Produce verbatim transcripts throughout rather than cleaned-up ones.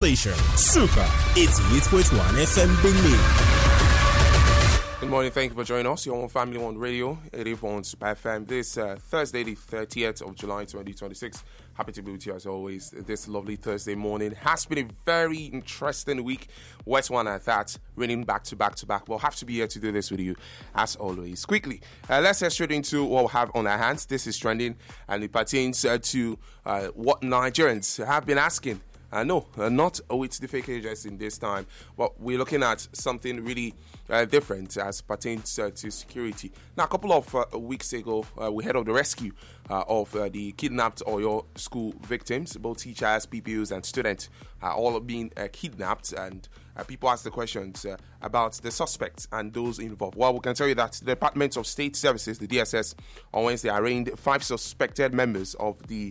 station, Super eighty-eight point one F M Bingley. Good morning, thank you for joining us. You're on Family One Radio, eighty-eight point one Super F M. This uh, Thursday, the thirtieth of July, twenty twenty-six. Happy to be with you as always this lovely Thursday morning. Has been a very interesting week. West one at that, raining back to back to back. We'll have to be here to do this with you as always. Quickly, uh, let's get straight into what we have on our hands. This is trending and it pertains uh, to uh, what Nigerians have been asking. Uh, no, uh, not with the fake agents in this time, but we're looking at something really uh, different as pertains uh, to security. Now, a couple of uh, weeks ago, uh, we heard of the rescue uh, of uh, the kidnapped Oyo school victims. Both teachers, P P Us, and students are all being uh, kidnapped, and uh, people ask the questions uh, about the suspects and those involved. Well, we can tell you that the Department of State Services, the D S S, on Wednesday arraigned five suspected members of the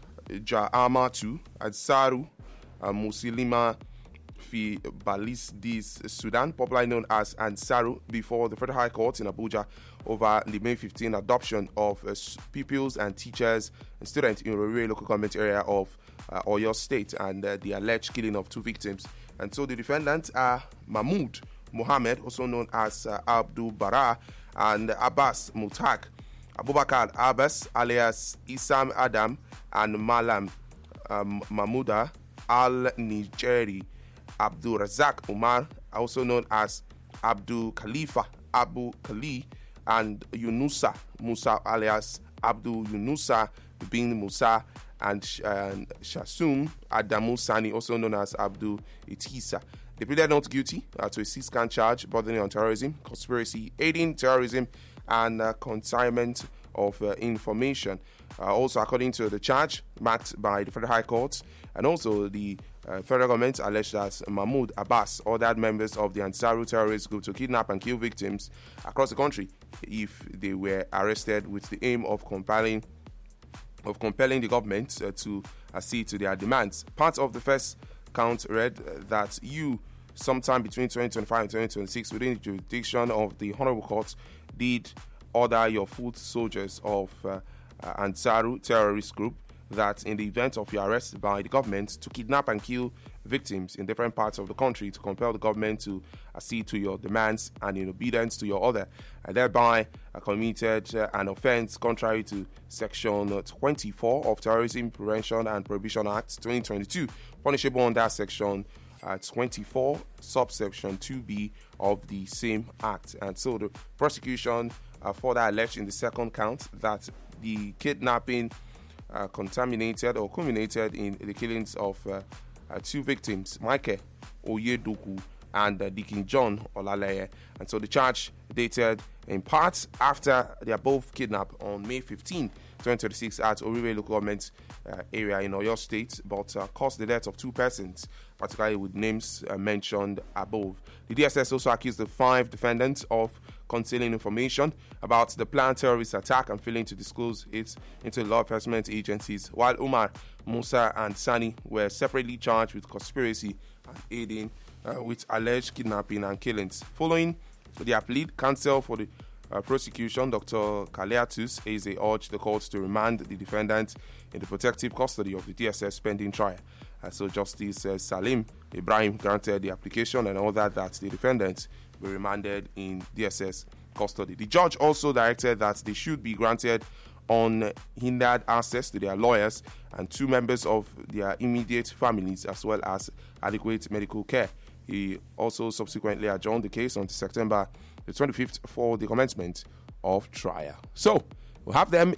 Ja'ama two, Adsaru, Uh, Muslima fi Balisdis Sudan, popularly known as Ansaru, before the Federal High Court in Abuja over the May fifteenth adoption of uh, pupils and teachers and students in Orire local government area of uh, Oyo State, and uh, the alleged killing of two victims. And so the defendants are Mahmoud Mohammed, also known as uh, Abdul Bara, and Abbas Mutak, Abubakar Abbas alias Isam Adam, and Malam um, Mahmuda Al-Nigeri, Abdul Razak Umar, also known as Abdul Khalifa Abu Khali, and Yunusa Musa alias Abdul Yunusa bin Musa, and uh, Shasum Adamu Sani, also known as Abdul Itisa. They pleaded not guilty uh, to a six-count charge bordering on terrorism, conspiracy, aiding terrorism, and uh, consignment of uh, information. Uh, also, according to the charge marked by the Federal High Court, and also the uh, federal government alleged that Mahmoud Abbas ordered members of the Ansaru terrorist group to kidnap and kill victims across the country if they were arrested, with the aim of compelling of compelling the government uh, to accede to their demands. Part of the first count read uh, that you, sometime between twenty twenty-five and twenty twenty-six, within the jurisdiction of the Honorable Court, did order your foot soldiers of uh, uh, Ansaru terrorist group that in the event of your arrest by the government to kidnap and kill victims in different parts of the country, to compel the government to accede to your demands and in obedience to your order, and thereby uh, committed uh, an offence contrary to Section twenty-four of Terrorism Prevention and Prohibition Act twenty twenty-two, punishable under Section uh, twenty-four, subsection two B of the same act. And so the prosecution uh, further alleged in the second count that the kidnapping Uh, contaminated or culminated in the killings of uh, uh, two victims, Michael Oyedoku and uh, Deacon John Olaleye. And so the charge dated in part after they are both kidnapped on May fifteenth, twenty twenty-six at Orire local government uh, area in Oyo State, but uh, caused the death of two persons, particularly with names uh, mentioned above. The D S S also accused the five defendants of concealing information about the planned terrorist attack and failing to disclose it into law enforcement agencies, while Umar, Musa, and Sani were separately charged with conspiracy and aiding uh, with alleged kidnapping and killings. Following their plea, counsel for the uh, prosecution, Doctor Kaleatus Eze, urged the court to remand the defendant in the protective custody of the D S S pending trial. Uh, so Justice uh, Salim Ibrahim granted the application and ordered that the defendants be remanded in D S S custody. The judge also directed that they should be granted unhindered access to their lawyers and two members of their immediate families, as well as adequate medical care. He also subsequently adjourned the case on September the twenty-fifth for the commencement of trial. So we'll have them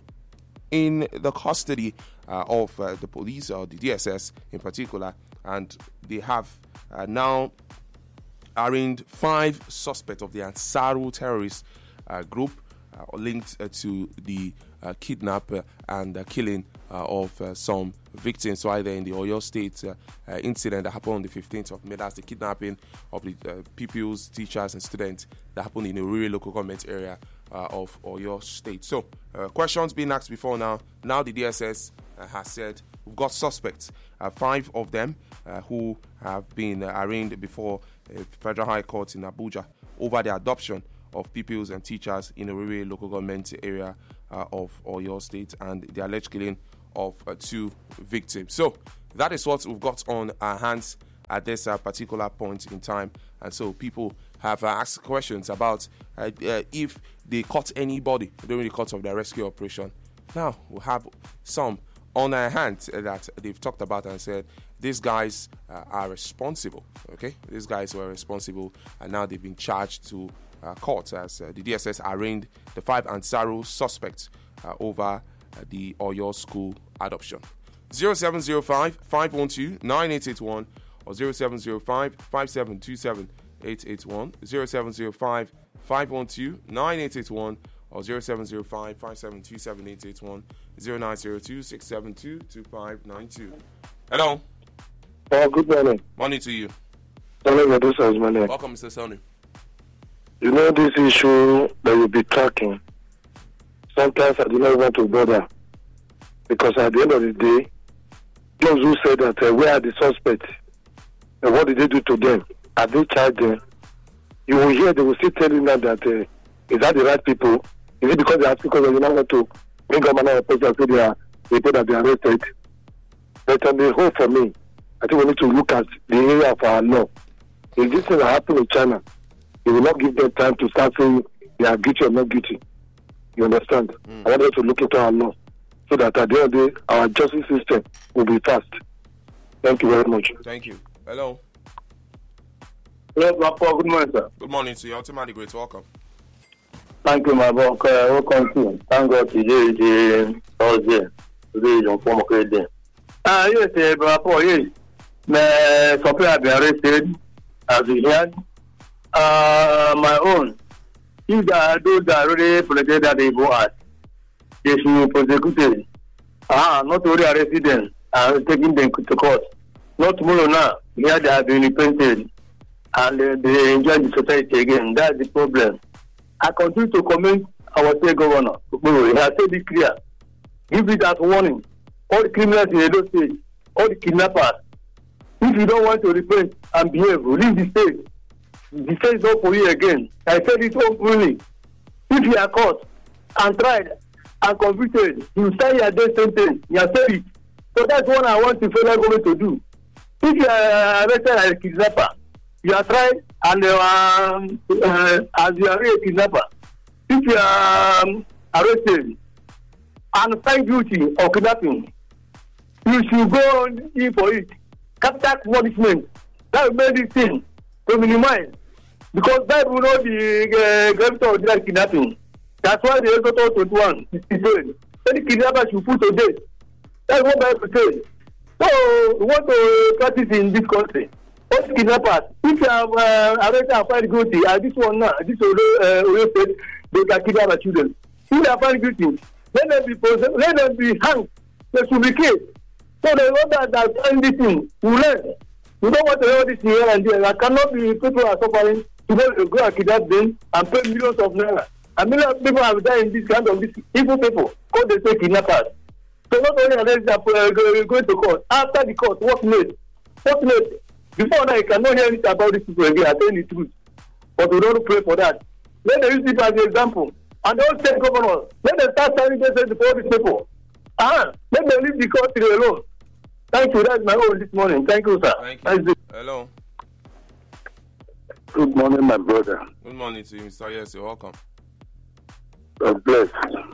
in the custody uh, of uh, the police or the D S S in particular, and they have uh, now arraigned five suspects of the Ansaru terrorist uh, group uh, linked uh, to the uh, kidnap uh, and uh, killing uh, of uh, some victims while they're in the Oyo State uh, uh, incident that happened on the fifteenth of May. That's the kidnapping of the uh, pupils, teachers, and students that happened in the rural local government area uh, of Oyo State. So, uh, questions being asked before now. Now the D S S uh, has said we've got suspects, uh, five of them uh, who have been uh, arraigned before a Federal High Court in Abuja over the adoption of pupils and teachers in a rural local government area uh, of Oyo State and the alleged killing of uh, two victims. So that is what we've got on our hands at this uh, particular point in time. And so people have uh, asked questions about uh, uh, if they caught anybody during the course of their rescue operation. Now, we have some on our hand that they've talked about and said these guys uh, are responsible. Okay, these guys were responsible, and now they've been charged to uh, court as uh, the D S S arraigned the five Ansaro suspects uh, over uh, the Oyo school adoption. zero seven zero five, five one two, nine eight eight one or zero seven zero five, five seven two seven, eight eight one, zero seven zero five, five one two, nine eight eight one or zero seven zero five, five seven two seven, eight eight one, zero nine zero two, six seven two, two five nine two. Hello. Oh, good morning. Morning to you. Sonny Medusa is my name. Welcome, Mister Sonny. You know this issue that we'll be tracking. Sometimes I do not want to bother because at the end of the day, those who say that uh, where are the suspects and what did they do to them? Have they charged them? You will hear they will still tell you now that uh, is that the right people? Is it because they are because they do not want to bring up another person and say they are people that they are arrested? But on the whole, for me, I think we need to look at the area of our law. If this thing happened in China, it will not give them time to start saying they are guilty or not guilty. You understand? Mm. I want them to look into our law so that at the end of the day, our justice system will be fast. Thank you very much. Thank you. Hello. Hello, Papa. Good morning, sir. Good morning to you. Ultimately, great. Welcome. Thank you, my boy. Okay, welcome to Thank God today is Thursday. Today is on form of day. Ah, yes, Papa. Yes. My supply have been arrested as you heard. Uh, my own. If the those that already protected that they go at, they should prosecute them. Ah, not only arrested them and taking them to court. Not tomorrow now. Here they have been repented and uh, they enjoy the society again. That's the problem. I continue to commend our state governor. He has said it clear. Give it as warning. All the criminals in Edo State, all the kidnappers, if you don't want to repent and behave, leave the state. The state is not for you again. I said it openly. If you are caught and tried and convicted, you say your death sentence. You have said it. So that's what I want the federal government to do. If you are arrested as a kidnapper, you are tried and um, uh, as you are a kidnapper. If you are um, arrested and found guilty of kidnapping, you should go in for it. Capital punishment. That will make this thing to minimize. Because that will not be uh, gravity of drug kidnapping. That's why the Exodus twenty-one is said. Any kidnapper should put to death. That's what Bible says. So we want to practice in this country. All kidnappers, if you have uh, arrested and found guilty, and this one now, this Oyo uh, State, they can kidnap our children. If they are found guilty, let them be processed, let them be hanged. They should be killed. So the others that find this thing, we learn. We don't want to hear this here and there. I cannot be people are suffering to go, go and kidnap them and pay millions of naira. And millions of people have died in this kind of this evil people called they say kidnappers. So not only arrest them uh, going to court, after the court, what made? What made? Before now, you cannot hear anything about these people again. I tell you the truth. But we don't pray for that. Let them use it as an example. And all state governors, let them start signing this for these people. Ah, let them leave the country alone. Thank you. That's my own this morning. Thank you, sir. Thank you. Hello. Good morning, my brother. Good morning to you, Mister Yes, you're welcome. God bless.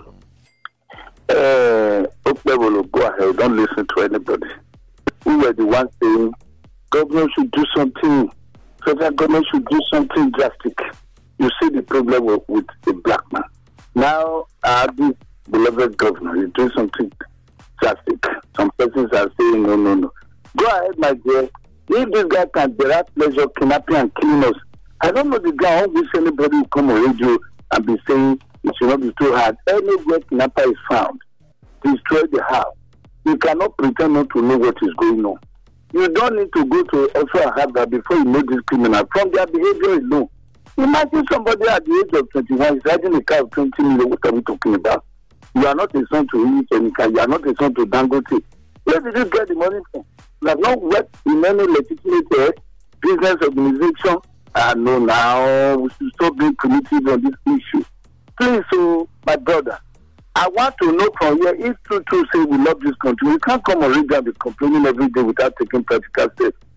Uh, okay, we'll go ahead. Don't listen to anybody. We were the ones saying government should do something. Federal government should do something drastic. You see the problem with, with the black man. Now, uh, this beloved governor is doing something drastic. Some persons are saying, no, no, no. Go ahead, my dear. If this guy can derive pleasure kidnapping and killing us, I don't know the guy. I don't wish anybody will come on radio and be saying it should not be too hard. Anywhere kidnapper is found, destroy the house. You cannot pretend not to know what is going on. You don't need to go to also have that before you make this criminal. From their behavior alone. Imagine somebody at the age of twenty-one is riding a car of twenty million. What are we talking about? You are not a son to Each You are not a son to Dangote. Where did you get the money from? You have not worked in any legitimate uh, business organization. I know now we should stop being primitive on this issue. Please, so my brother, I want to know from here if true true say we love this country. We can't come on radio and be complaining every day without taking practical steps.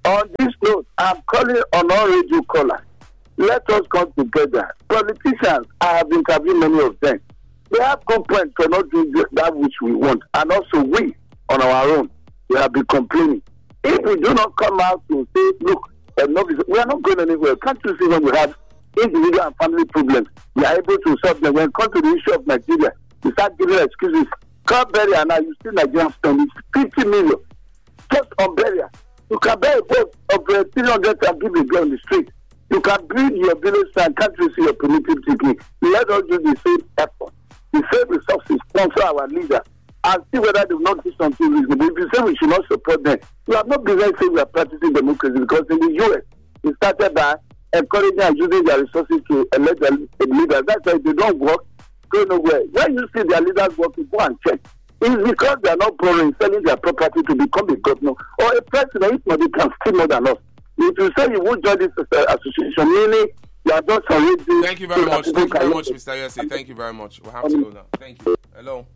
on this note, I'm calling on all radio callers. Let us come together. Politicians, I have interviewed many of them. They have complaints for not doing that which we want. And also we, on our own, we have been complaining. If we do not come out to say, look, enough is, we are not going anywhere. Can't you see when we have individual and family problems, we are able to solve them. When it comes to the issue of Nigeria, we start giving excuses. Come burial now, you see Nigerian spending fifty million just on burial. You can buy a boat of uh, three hundred and give it on the street. You can build your village and can't you see your primitive technique. Let us do the same effort, the same resources, sponsor our leaders, and see whether they will not do something reasonable. If you say we should not support them, we have not been saying we are practicing democracy, because in the U S, it started by encouraging and using their resources to elect their leaders. That's why they don't work, go nowhere. When you see their leaders working, go and check. It's because they are not borrowing, selling their property to become a governor or a president. If not, they can steal more than us. If you say you won't join this uh, association, meaning you are just already. Thank you very much. Thank you very much, Mister Yossi. Thank you very much. We'll have to go now. Thank you. Hello.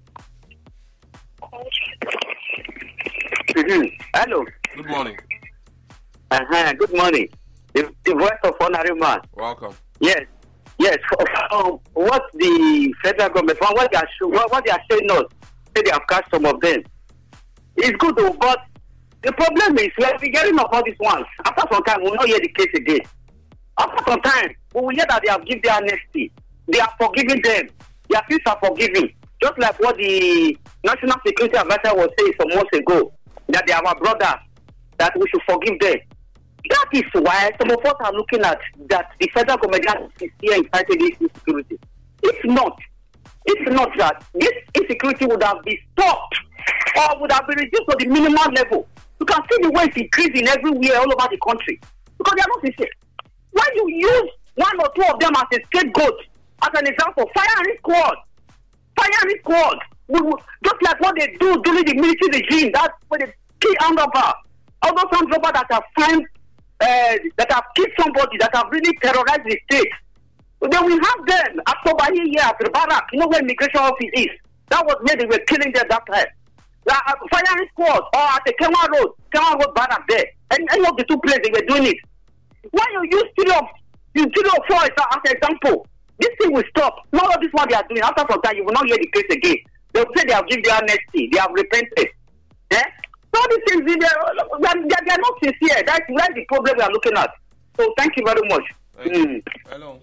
Mm-hmm. Hello. Good morning. Uh-huh. Good morning. The, the voice of honorary man. Welcome. Yes. Yes. Um, what the federal government, what they are, what, what they are saying us, say they have catch some of them. It's good though, but the problem is we are getting up all these ones. After some time, we will not hear the case again. After some time, we will hear that they have given their amnesty. They are forgiving them. Their sins are forgiven. Just like what the National Security Advisor was saying some months ago, that they are our brothers, that we should forgive them. That is why some of us are looking at that the federal government is here in fighting this insecurity. If not, if not that, this insecurity would have been stopped or would have been reduced to the minimum level. You can see the way it's increasing everywhere all over the country. Because they are not sincere. When you use one or two of them as a scapegoat, as an example, firing squad, firing squad, just like what they do during the military regime, that's when they kill armed robber. All those armed robbers that have found, uh, that have killed somebody, that have really terrorized the state. Then we have them at Sobahi here at the barrack, you know where immigration office is. That was where they were killing them that time. Uh, firing squad or at the Kenwa Road, Kenwa Road barrack there. And any of the two places they were doing it. When you use three of you three of four as an example, this thing will stop. Not all this one they are doing. After some time, you will not hear the case again. They will say they have given their amnesty, they have repented. Eh? So these things, they are, they are not sincere. That's, that's the problem we are looking at. So thank you very much. Thank mm. you. Hello.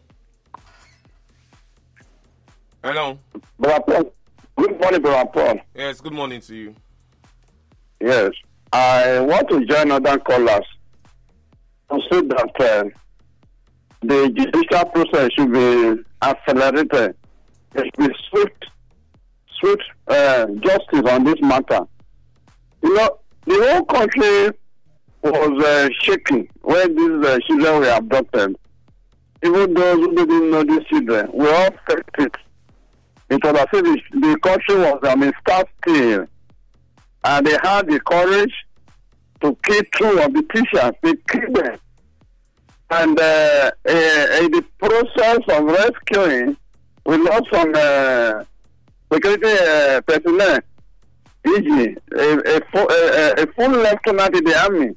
Hello. Brother Paul. Good morning, Brother Paul. Yes, good morning to you. Yes. I want to join other callers to say that uh, the judicial process should be accelerated. There should be swift, swift uh, justice on this matter. You know, the whole country was uh, shaking when these uh, children were abducted. Even those who didn't know these children, we all felt it. It was as if the, the country was, I mean, standstill. And they had the courage to kill two of the teachers. They killed them. And uh, uh, in the process of rescuing, we lost some uh, security uh, personnel, E G, a, a, full, a, a full lieutenant in the army.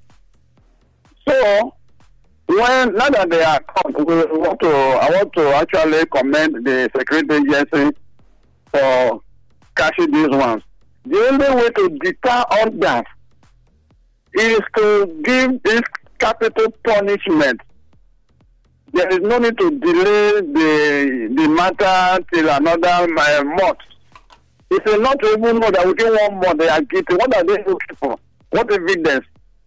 So, when now that they are caught, we want to, I want to actually commend the security agency for catching these ones. The only way to deter others is to give this capital punishment. There is no need to delay the the matter till another uh, month. If you not even know that within one month they are guilty, what are they looking for? What evidence?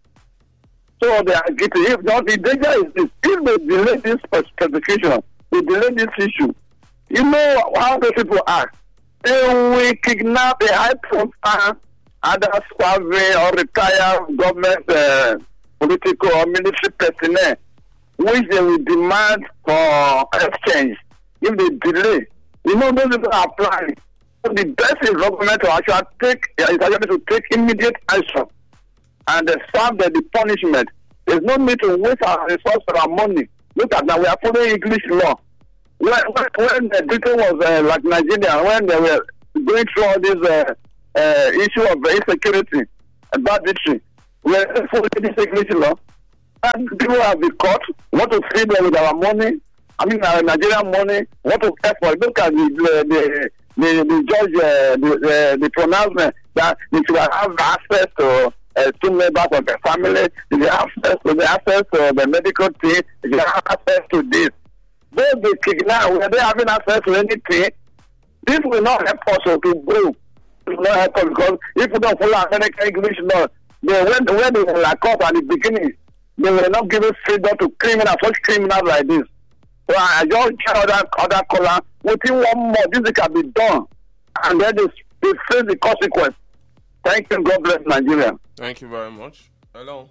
So they are guilty. If not, the danger is this. If they delay this prosecution, they delay this issue. You know how those people are. They will kidnap a high profile, other serving or retired government uh, political or military personnel, which they will demand for exchange. If they delay, you know those people are planning. So the best is government to actually take is actually to take immediate action and uh, serve the, the punishment. There's no need to waste our resources or our money. Look at that, we are following English law. When, when, when the Britain was uh, like Nigeria, when they were going through all this uh, uh, issue of insecurity and banditry, we were following this English law. And people have been caught, want to feed them with our money. I mean, our Nigerian money, want to pay for it. Look at the, the, the, the judge, uh, the, the, the pronouncement that they should have access to uh, two members of the family, they have access to the access to the medical team, they have access to this. Both the kidnap, were they having access to anything? This will not help us to grow. It will not help us because if we don't follow American English law, they when, when they were like up at the beginning, they were not giving freedom to criminals, such criminals like this. So I just tell other other caller, within one more, this can be done, and then they, they face the consequence. Thank you. God bless Nigeria. Thank you very much. Hello.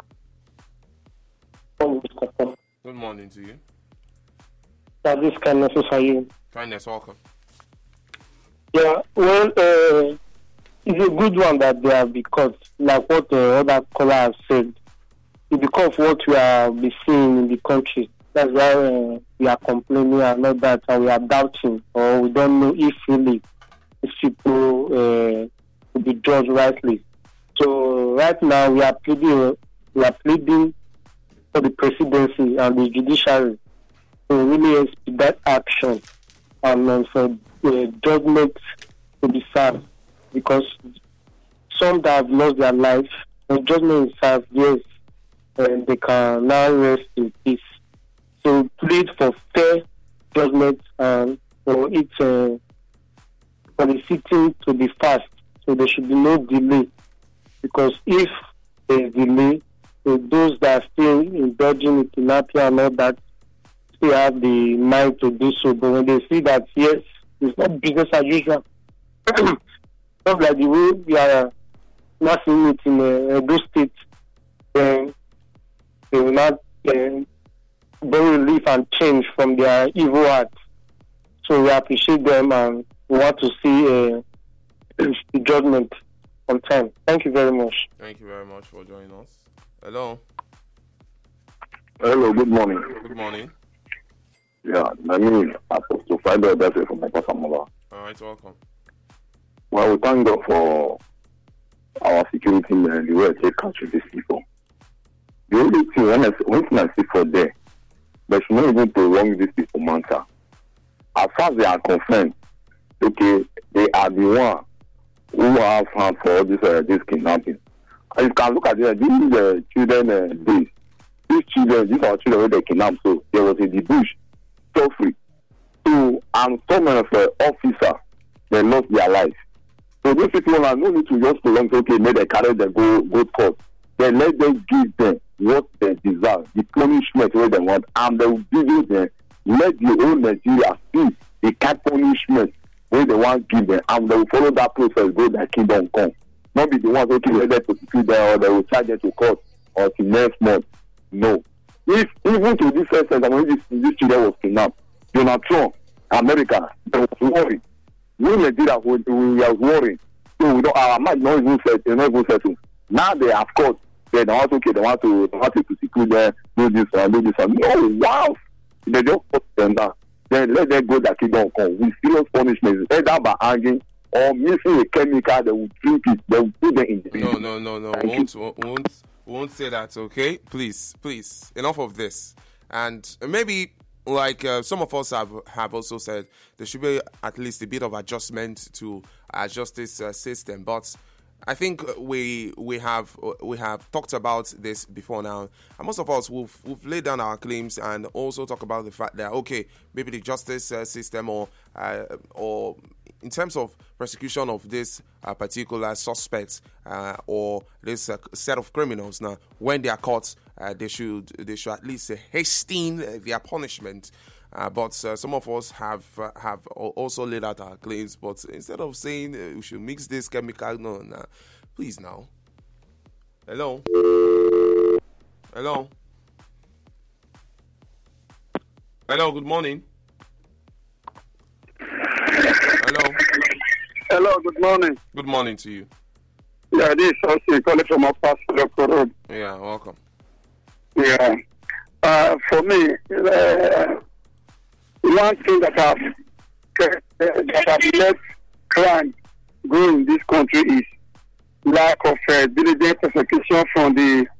Good morning to you. That this kindness is for you. Kindness, welcome. Yeah, well, uh, it's a good one that they have because, like what the other caller has said, it's because of what we are be seeing in the country. That's why uh, we are complaining and all that, and we are doubting, or we don't know if really these people uh, will be judged rightly. So right now we are pleading, we are pleading for the presidency and the judiciary to really expedite action and uh, for uh, judgment to be served, because some that have lost their life, the judgment is served, yes, and they can now rest in peace. So plead for fair judgment and for it uh, for the sitting to be fast. So there should be no delay, because if there is delay, so those that are still indulging in kidnapping and all that still have the mind to do so. But when they see that yes, it's not business as usual, not like the way we are not seeing it in uh, Edo State, then they will not uh, bring relief and change from their evil acts. So we appreciate them and we want to see uh, the judgment on time. Thank you very much. Thank you very much for joining us. Hello. Hello, good morning. Good morning. Yeah, my name is Apostle Friday Odesse from Ekasamola. All right, welcome. Well, we thank God for our security men, the way they catch these people. The only thing, when I, one thing I see for there, they should not even prolong these people matter. As far as they are concerned, okay, they are the one who have hand for all this, uh, this kidnapping. And you can look at it, these uh, children uh, days. These children, these are children where they kidnapped, so there was in the bush, so free. So, and some of the uh, officers, they lost their life. So these people are no need to just prolong, okay, may they carry them, go, go to court. Then let them give them what they deserve, the punishment where they want, and they will give them, let the whole Nigeria see the kind punishment where they want to give them, and they will follow that process, go their kingdom come. Not be the ones, okay, let them prosecute them, or they will charge them to court, or to next month. No. If, even to this extent, when this, this children was kidnapped, Donald Trump, America, they was worried. We in Nigeria, we, we are worried. So we don't, our mind not even set, not even settled. Now they have court. They don't want to, okay, they want to, they want to prosecute them, do this, and do this, and no, wow! They just put them down. Then let them go that kingdom come with serious punishment, either by hanging or mixing a chemical. They will drink it. They will put them in the No, no, no, no. We won't, won't, won't say that. Okay, please, please. Enough of this. And maybe, like uh, some of us have have also said, there should be at least a bit of adjustment to our justice uh, system. But I think we we have we have talked about this before now, and most of us we've, we've laid down our claims and also talk about the fact that okay, maybe the justice uh, system or uh, or in terms of prosecution of this uh, particular suspects uh, or this uh, set of criminals, now when they are caught, uh, they should they should at least uh, hasten their punishment. Uh, but uh, some of us have uh, have also laid out our claims. But instead of saying uh, we should mix this chemical, no, no, please now. Hello, hello, hello. Good morning. Hello. Hello, good morning. Good morning to you. Yeah, this is Osi calling from Upper Sodoko Road. Yeah, welcome. Yeah. Uh, for me, uh, one thing that have uh, that have let crime grow in this country is lack of uh, diligent prosecution from the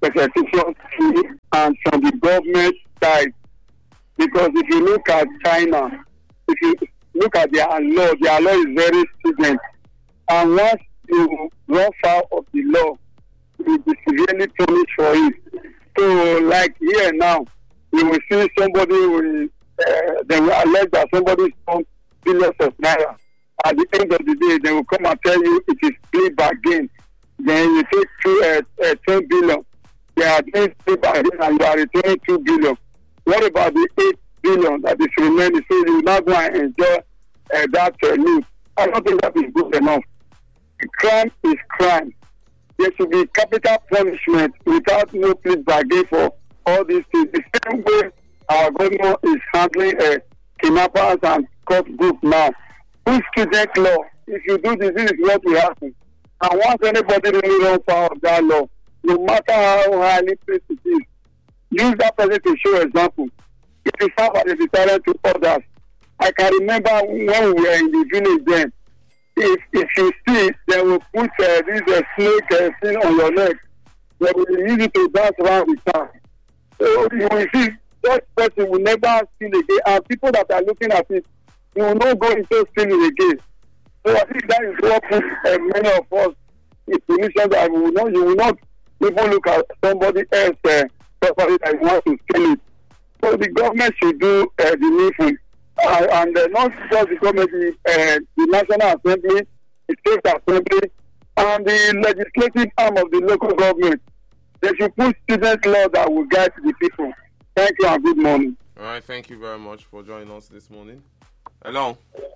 execution fee and from the government side. Because if you look at China, if you look at their law, their law is very stringent. And once you run foul of the law, you will be severely punished for it. So, like here now, you will see somebody will, uh, they will allege that somebody stole billions of naira. At the end of the day, they will come and tell you it is plea bargain. Then you take two, uh, uh, ten billion. They are doing plea bargain and you are returning two billion. What about the eight billion that is remaining? So you will not go and enjoy uh, that uh, loot. I don't think that is good enough. The crime is crime. There should be capital punishment without no plea bargain for all these things. The same way our government is handling uh, kidnappers and court group now. With student law, if you do this, this is what will happen. And once anybody really runs out of that law, no matter how highly placed it is, use that person to show example. It is serve as a deterrent to others. I can remember when we were in the village then, if if you see, they will put uh, this uh, snake uh, thing on your neck. They will use it to dance around the town. So you will see, that person will never steal again. And people that are looking at it, you will not go into stealing again. So I think that is what puts uh, many of us in position that we will not, you will not even look at somebody else uh, property that you want to steal it. So the government should do uh, the needful. Uh, and uh, not just the government, the, uh, the National Assembly, the State Assembly, and the legislative arm of the local government. They should put student law that will guide the people. Thank you and good morning. All right, thank you very much for joining us this morning. Hello.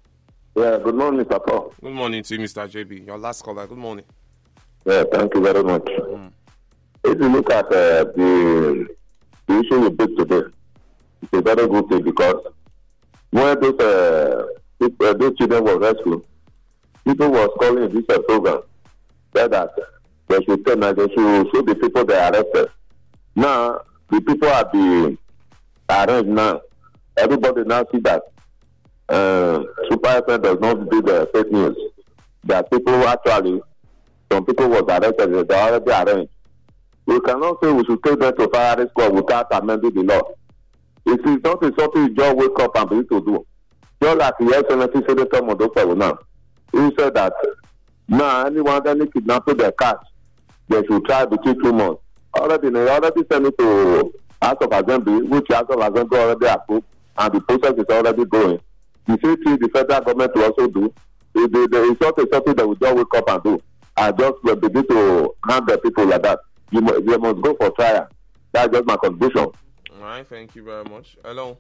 Yeah, good morning, Mister Paul. Good morning to you, Mister J B. Your last caller. Good morning. Yeah, thank you very much. Mm. If you look at uh, the, the issue we did today, it's a very good thing because when those, uh, people, uh, those children were rescued, people was calling this uh, program, said that they should tell them, they should show the people they arrested. Now, the people are being arranged now. Everybody now see that uh, Super F M does not do the fake news. That people actually, some people was arrested, they already arranged. We cannot say we should take them to firing squad without amending the law. It is not something you just wake up and begin to do. Just like the Excellency Senator Modofa now. He said that now anyone any kidnapping their catch, they should try between two months. Already they already sent it to House of Assembly, which House of Assembly already approved, and the process is already going. The same thing the federal government will also do. It, it, it's not something that we just wake up and do. And just uh, begin to hand the people like that. You, you must go for trial. That's just my contribution. All right, thank you very much. Hello.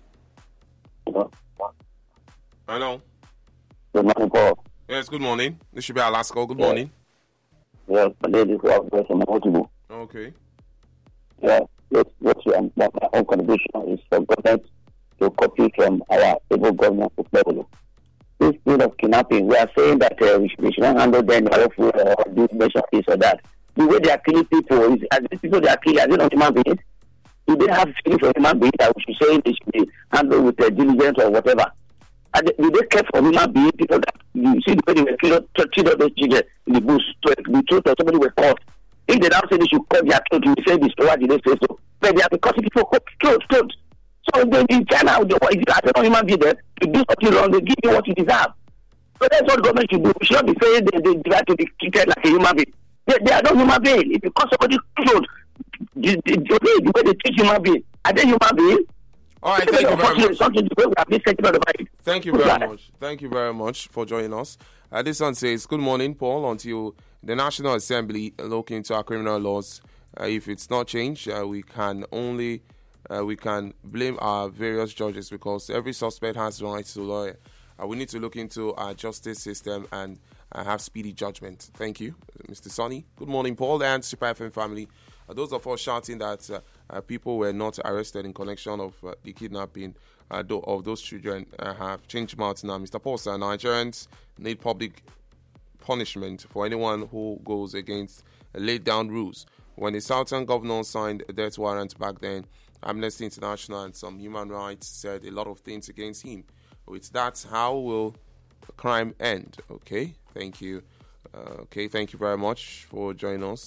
Hello. Good morning, Paul. Yes, good morning. This should be our last call. Good morning. Yes, my name is Walter from Motibu. Okay. Yeah, what, what you, my own contribution is for government to copy from our able government of level. This thing of kidnapping, we are saying that uh, we, should, we should not handle them powerful or do measure this or that. The way they are killing people is, as these people they are killing, are they not human beings? If they have feeling for human beings, I should say they should be handled with uh, diligence or whatever. And they, they care for human beings, people that you see the way they were killed, treated those children in the bush, to the truth or somebody was caught. If they now say they should cut their throat, you say this, why did they say so? But they have to cut people throat, throat. So they, in China, if you are a human being there, to do something wrong, they give you what you deserve. So that's what the government should do. We should not be saying they, they deserve to be treated like a human being. They, they are not human beings. If you cut somebody throat, the, the, the, the way they treat human beings, are they human beings? All right, thank you very much. Thank you very much. Thank you very much for joining us. Uh, this one says, good morning, Paul. Until the National Assembly look into our criminal laws, uh, if it's not changed, uh, we can only uh, we can blame our various judges because every suspect has the right to a lawyer. Uh, we need to look into our justice system and uh, have speedy judgment. Thank you, Mister Sonny. Good morning, Paul and Super F M family. Uh, those of us shouting that uh, uh, people were not arrested in connection of uh, the kidnapping uh, of those children uh, have changed mouths now. Mister Paul, sir, Nigerians need public punishment for anyone who goes against uh, laid down rules. When the Southern governor signed a death warrant back then, Amnesty International and some human rights said a lot of things against him. With that, how will crime end? Okay, thank you. Uh, okay, thank you very much for joining us.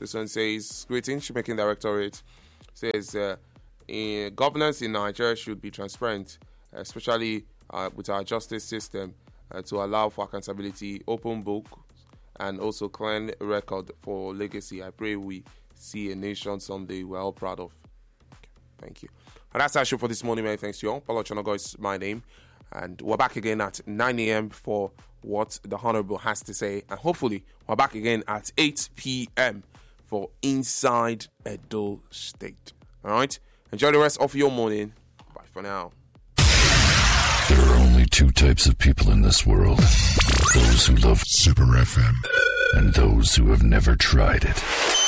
This one says, greetings, Shipmaking Directorate. Says, uh, in, governance in Nigeria should be transparent, especially uh, with our justice system, uh, to allow for accountability, open book, and also clean record for legacy. I pray we see a nation someday we're all proud of. Okay, thank you. And that's our show for this morning. Many thanks to you all. Paulo Chonogo is my name. And we're back again at nine a.m. for what the Honorable has to say. And hopefully, we're back again at eight p.m. for Inside Edo State. All right? Enjoy the rest of your morning. Bye for now. There are only two types of people in this world. Those who love Super F M and those who have never tried it.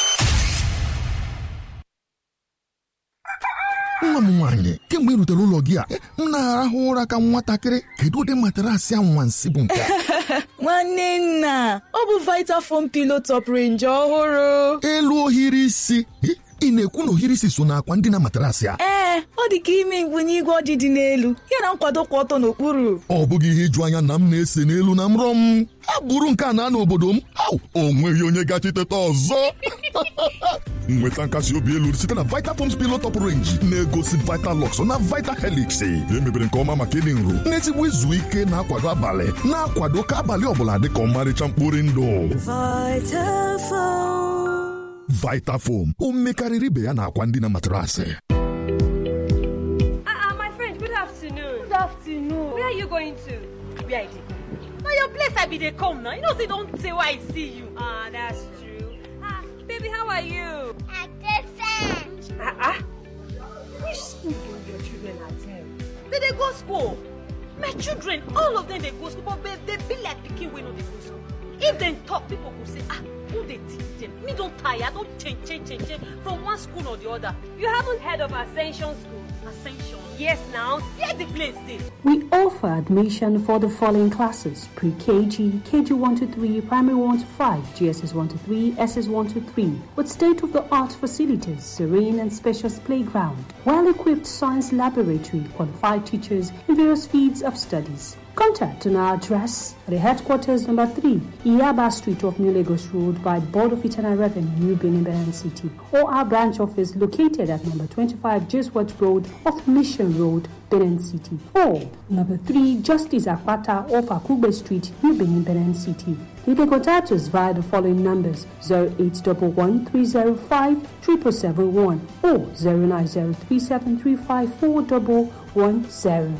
Nwa m nwaanyị, kemgbe ị rutere ụlọ gị a, m na-arahụ ụra ka nwatakịrị. Kedu ụdị materasị anwansi bụ nke a? Nwanne nna, ọ bụ Vitafoam Pillow Top Range ọhụrụ. Elu ohiri isi. Ị na-ekwu na ohiri isi so na akwa ndina materasị a? Ee, ọ dị ka ime mkpunye igwe ọdịdị n'elu. Ya na nkwado kwụ ọtọ n'okpuru. Ọ bụghị ihe iju anya na m na-ese n'elu na mrọ m. Ha bụrụ nke a na n'obodo m. O nweghị onye gachiteta ọzọ. Nweta nkasi obi elu site na Vitafoam Pillow Top Range na-egosi Vitalux na Vita Helix. Emebere nke ọma maka ịdị nro, na-ezigbo izu ike na-akwado abalị, na-akwado ka abalị ọbụla dị ka ọmarịcha mkpụrụ ndụ. Vitafoam. Vitafoam, o mmekarịrị ibe ya na akwa ndina materasị. Ah, uh, my friend, good afternoon. Good afternoon. Where are you going to? Where are you? Now your place I be they come now. You know they don't say why I see you. Ah, that's true. Ah, baby, how are you? I'm different. Ah, ah. Which school do your children attend? They they go school. My children, all of them they go school, but they, they be like the kid when they go school. If they talk, people will say, ah, who they teach them? Me don't tire, don't change, change, change, change from one school or the other. You haven't heard of Ascension School? Ascension? Yes, now. Where the place is? We offer admission for the following classes: pre-K G, K G one to three, primary one to five, G S S one to three, S S one to three, with state-of-the-art facilities, serene and spacious playground, well-equipped science laboratory, qualified teachers in various fields of studies. Contact on our address at the headquarters number three, Iyaba Street off New Lagos Road by Board of Internal Revenue, New Benin, Benin City, or our branch office located at number twenty-five, Jesworth Road off Mission Road, Benin City, or number three, Justice Akwata off Akugbe Street, New Benin, Benin City. You can contact us via the following numbers: zero eight one one, three zero five, seven seven seven one or zero nine zero three seven three five four one one zero.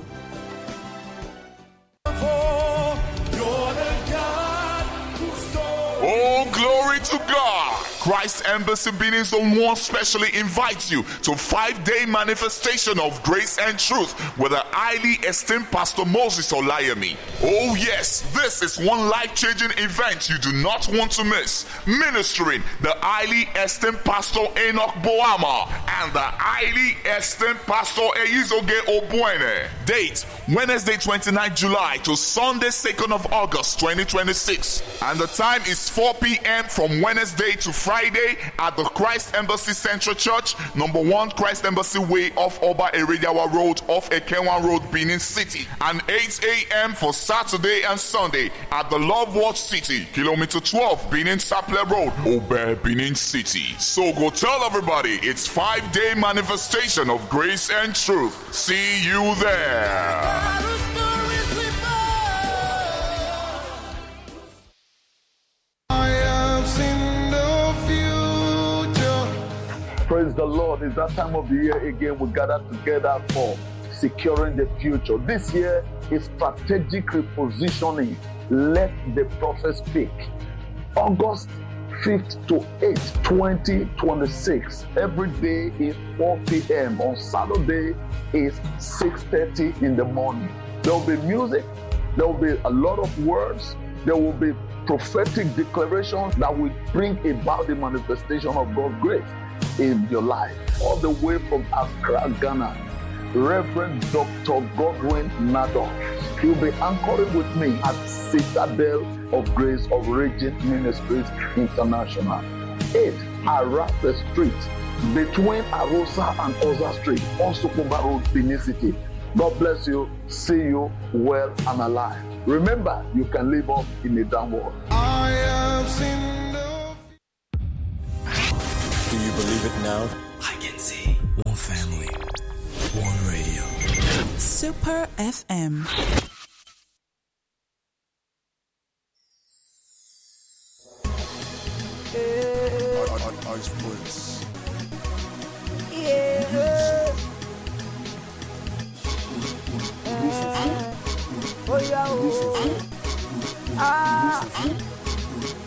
Oh, glory to God! Christ Embassy Benin Zone one specially invites you to a five-day manifestation of grace and truth with the highly esteemed Pastor Moses Olayemi. Oh yes, this is one life-changing event you do not want to miss. Ministering the highly esteemed Pastor Enoch Boama and the highly esteemed Pastor Eizoge Obuene. Date: Wednesday twenty-ninth July to Sunday second of August twenty twenty-six. And the time is four p.m. from Wednesday to Friday at the Christ Embassy Central Church, number one Christ Embassy Way off Oba Eridawa Road off Ekenwan Road, Benin City. And eight a.m. for Saturday and Sunday at the Love Watch City, kilometer twelve, Benin Saple Road, Obe, Benin City. So go tell everybody it's five-day manifestation of grace and truth. See you there. Praise the Lord. It's that time of the year again. We gather together for securing the future. This year is strategic repositioning. Let the prophet speak. August fifth to eighth, twenty twenty-six. Every day is four p.m. On Saturday is six thirty in the morning. There will be music. There will be a lot of words. There will be prophetic declarations that will bring about the manifestation of God's grace in your life. All the way from Accra, Ghana, Reverend Doctor Godwin Nador. He'll be anchoring with me at Citadel of Grace of Regent Ministries International. eight Arasa Street, between Arosa and Oza Street, on Sokumba Road, Benin City. God bless you. See you well and alive. Remember, you can live up in a down world. I have seen believe it now? I can see. One family, one radio. Super F M. Ice Prince. Yeah. Oh yeah. Ah.